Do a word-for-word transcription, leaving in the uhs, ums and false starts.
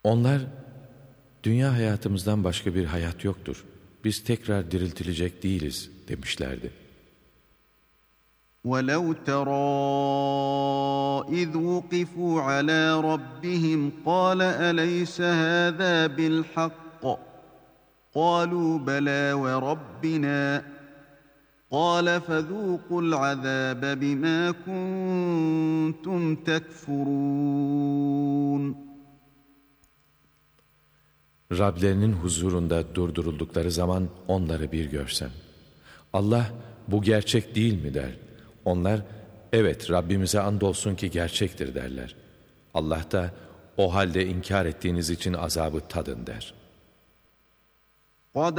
Onlar, dünya hayatımızdan başka bir hayat yoktur. Biz tekrar diriltilecek değiliz demişlerdi. وَلَوْ تَرَى إِذْ وُقِفُوا عَلَى رَبِّهِمْ قَالَ أَلَيْسَ هَذَا بِالْحَقِّ قَالُوا بَلَى وَرَبِّنَا قَالَ فَذُوقُوا الْعَذَابَ بِمَا كُنتُمْ تَكْفُرُونَ. Rablerinin huzurunda durduruldukları zaman onları bir görsen. Allah bu gerçek değil mi der. Onlar evet Rabbimize andolsun ki gerçektir derler. Allah da o halde inkar ettiğiniz için azabı tadın der.